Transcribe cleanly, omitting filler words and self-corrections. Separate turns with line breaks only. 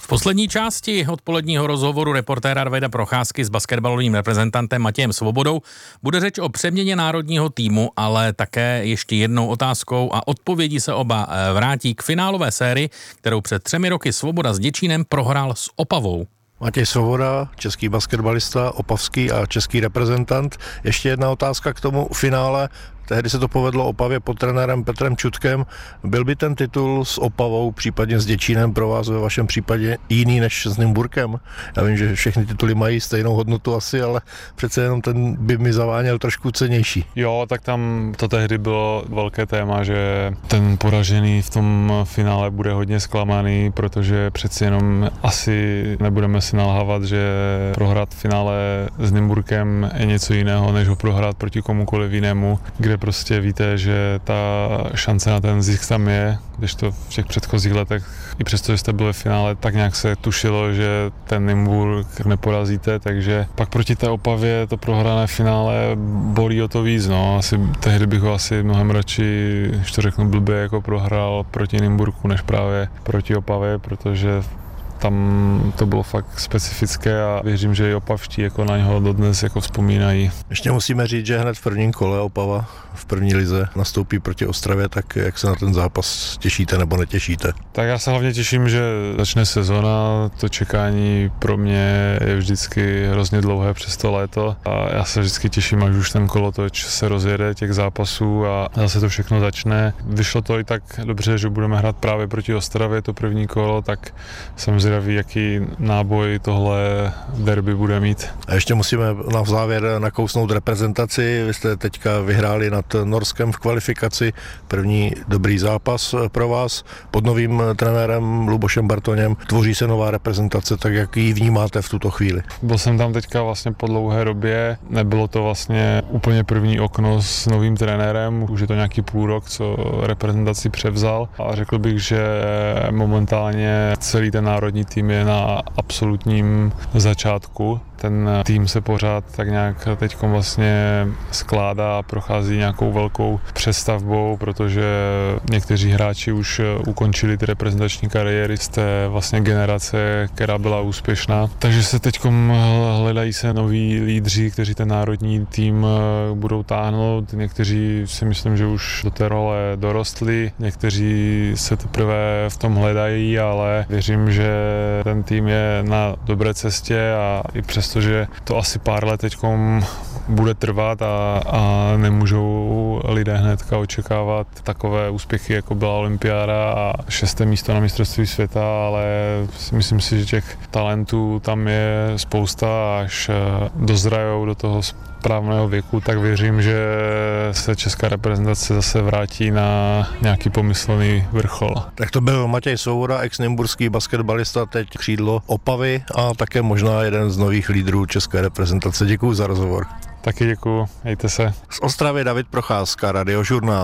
Poslední části odpoledního rozhovoru reportéra Davida Procházky s basketbalovým reprezentantem Matějem Svobodou bude řeč o přeměně národního týmu, ale také ještě jednou otázkou a odpovědí se oba vrátí k finálové sérii, kterou před 3 roky Svoboda s Děčínem prohrál s Opavou.
Matěj Svoboda, český basketbalista, opavský a český reprezentant. Ještě jedna otázka k tomu finále. Tehdy se to povedlo Opavě pod trenérem Petrem Čutkem. Byl by ten titul s Opavou, případně s Děčínem pro vás ve vašem případě jiný než s Nymburkem? Já vím, že všechny tituly mají stejnou hodnotu asi, ale přece jenom ten by mi zaváněl trošku cennější.
Jo, tak tam to tehdy bylo velké téma, že ten poražený v tom finále bude hodně zklamaný, protože přeci jenom asi nebudeme si nalhávat, že prohrát v finále s Nymburkem je něco jiného, než ho prohrát proti komukoliv jinému, kde prostě víte, že ta šance na ten zisk tam je, když to v těch předchozích letech, i přesto, že jste byli v finále, tak nějak se tušilo, že ten Nymburk neporazíte, takže pak proti té Opavě to prohrané finále bolí o to víc, no. Asi tehdy bych ho asi mnohem radši, když to řeknu blbě, jako prohrál proti Nymburku, než právě proti Opavě, protože tam to bylo fakt specifické a věřím, že i opavští jako na něho dodnes jako vzpomínají.
Ještě musíme říct, že hned v prvním kole Opava v první lize nastoupí proti Ostravě, tak jak se na ten zápas těšíte nebo netěšíte?
Tak já se hlavně těším, že začne sezona, to čekání pro mě je vždycky hrozně dlouhé přes to léto a já se vždycky těším, až už ten kolotoč se rozjede těch zápasů a zase to všechno začne. Vyšlo to i tak dobře, že budeme hrát právě proti Ostravě to první kolo, tak jsem zvědavý, jaký náboj tohle derby bude mít.
A ještě musíme na závěr nakousnout reprezentaci. Vy jste teďka vyhráli nad Norskem v kvalifikaci. První dobrý zápas pro vás. Pod novým trenérem Lubošem Bartoněm tvoří se nová reprezentace, tak jak ji vnímáte v tuto chvíli?
Byl jsem tam teďka vlastně po dlouhé době. Nebylo to vlastně úplně první okno s novým trenérem. Už je to nějaký půl rok, co reprezentaci převzal. A řekl bych, že momentálně celý ten národní tým je na absolutním začátku. Ten tým se pořád tak nějak teď vlastně skládá a prochází nějakou velkou přestavbou, protože někteří hráči už ukončili ty reprezentační kariéry z té vlastně generace, která byla úspěšná. Takže se teď hledají se noví lídři, kteří ten národní tým budou táhnout. Někteří si myslím, že už do té role dorostli, někteří se teprve v tom hledají, ale věřím, že ten tým je na dobré cestě a i přestože to asi pár let teďkom bude trvat a nemůžou lidé hnedka očekávat takové úspěchy, jako byla olympiáda a 6. místo na mistrovství světa, ale myslím si, že těch talentů tam je spousta a až dozrajou do toho správného věku, tak věřím, že se česká reprezentace zase vrátí na nějaký pomyslný vrchol.
Tak to byl Matěj Svoboda, ex-nymburský basketbalista, teď křídlo Opavy a také možná jeden z nových lídrů české reprezentace. Děkuju za rozhovor.
Taky děkuju, mějte se.
Z Ostravy David Procházka, Radiožurnál.